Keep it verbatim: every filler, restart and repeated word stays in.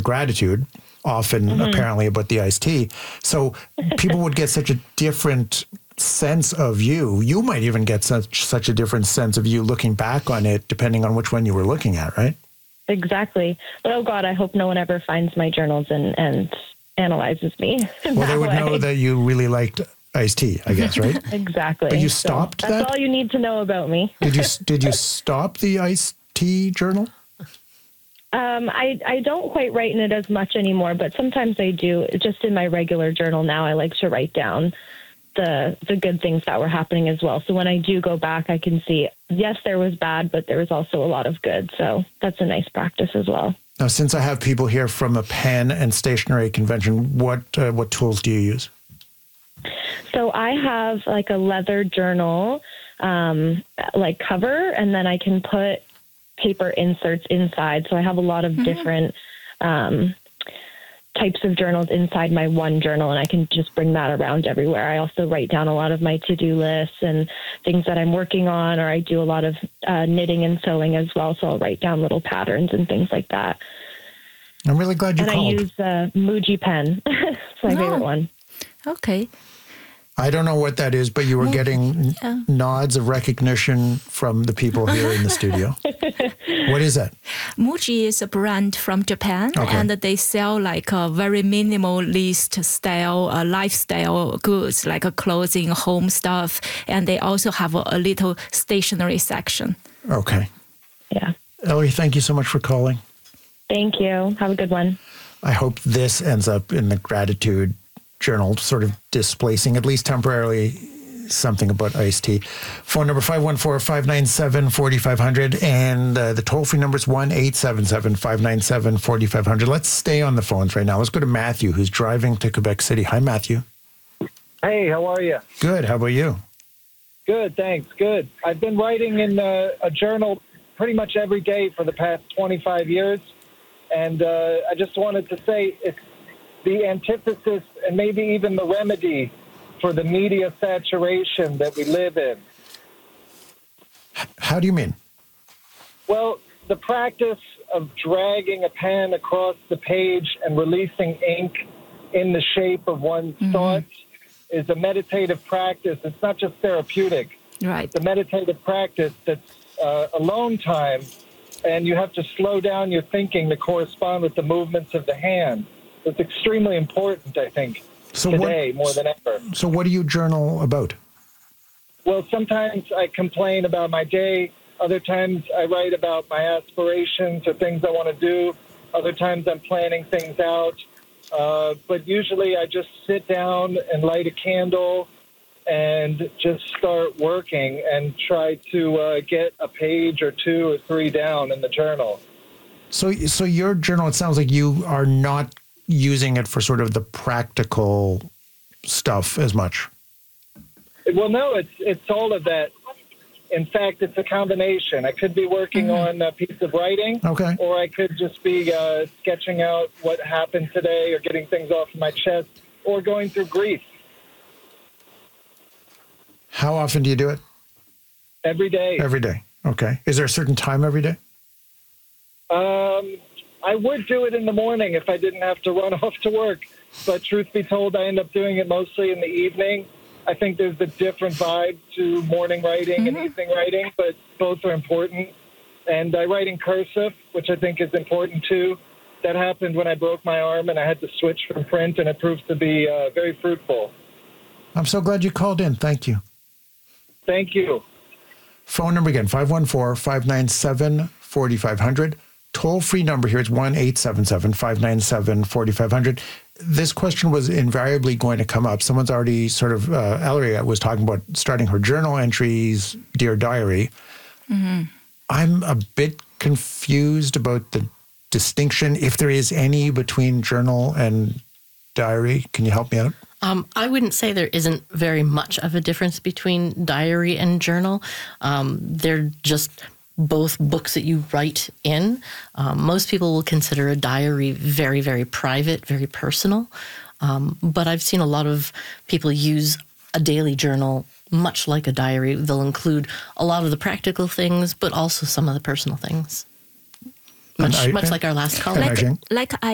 gratitude, often mm-hmm. apparently about the iced tea. So people would get such a different sense of you. You might even get such such a different sense of you looking back on it, depending on which one you were looking at, right? Exactly. But oh God, I hope no one ever finds my journals and, and analyzes me. Well, they would way. know that you really liked iced tea, I guess, right? Exactly. But you stopped so that? That's all you need to know about me. Did you Did you stop the iced tea journal? Um, I, I don't quite write in it as much anymore, but sometimes I do. Just in my regular journal now, I like to write down the the good things that were happening as well. So when I do go back, I can see, yes, there was bad, but there was also a lot of good. So that's a nice practice as well. Now, since I have people here from a pen and stationery convention, what uh, what tools do you use? So I have like a leather journal, um, like cover, and then I can put paper inserts inside. So I have a lot of mm-hmm. different um, types of journals inside my one journal, and I can just bring that around everywhere. I also write down a lot of my to-do lists and things that I'm working on, or I do a lot of uh, knitting and sewing as well. So I'll write down little patterns and things like that. I'm really glad you and called. And I use a Muji pen. It's my oh. favorite one. Okay. I don't know what that is, but you were getting yeah. nods of recognition from the people here in the studio. What is that? Muji is a brand from Japan, okay. and they sell like a very minimalist style, uh, lifestyle goods, like a clothing, home stuff, and they also have a, a little stationery section. Okay. Yeah. Ellie, thank you so much for calling. Thank you. Have a good one. I hope this ends up in the gratitude journal, sort of displacing, at least temporarily, something about iced tea. Phone number five one four, five nine seven, four five zero zero, and uh, the toll-free number is one eight seven seven, five nine seven, four five zero zero. Let's stay on the phones right now. Let's go to Matthew, who's driving to Quebec City. Hi, Matthew. Hey, how are you? Good. How about you? Good, thanks. Good. I've been writing in uh, a journal pretty much every day for the past twenty-five years, and uh, I just wanted to say it's the antithesis and maybe even the remedy for the media saturation that we live in. How do you mean? Well, the practice of dragging a pen across the page and releasing ink in the shape of one's mm-hmm. thoughts is a meditative practice. It's not just therapeutic. Right. It's a meditative practice that's uh, alone time, and you have to slow down your thinking to correspond with the movements of the hand. It's extremely important, I think, so today what, more than ever. So what do you journal about? Well, sometimes I complain about my day. Other times I write about my aspirations or things I want to do. Other times I'm planning things out. Uh, but usually I just sit down and light a candle and just start working and try to uh, get a page or two or three down in the journal. So, so your journal, it sounds like you are not using it for sort of the practical stuff as much. Well, no, it's it's all of that. In fact, it's a combination. I could be working mm-hmm. on a piece of writing, okay. or I could just be uh, sketching out what happened today or getting things off my chest or going through grief. How often do you do it? Every day. Every day. Okay. Is there a certain time every day? Um, I would do it in the morning if I didn't have to run off to work. But truth be told, I end up doing it mostly in the evening. I think there's a different vibe to morning writing mm-hmm. and evening writing, but both are important. And I write in cursive, which I think is important too. That happened when I broke my arm and I had to switch from print, and it proved to be uh, very fruitful. I'm so glad you called in. Thank you. Thank you. Phone number again, five one four, five nine seven, four five zero zero. Toll-free number here is one eight seven seven, five nine seven, four five zero zero. This question was invariably going to come up. Someone's already sort of, uh, Ellery was talking about starting her journal entries, Dear Diary. Mm-hmm. I'm a bit confused about the distinction, if there is any, between journal and diary. Can you help me out? Um, I wouldn't say there isn't very much of a difference between diary and journal. Um, they're just both books that you write in. Um, most people will consider a diary very, very private, very personal. Um, but I've seen a lot of people use a daily journal much like a diary. They'll include a lot of the practical things, but also some of the personal things. Much, I, much like our last call. Like, like I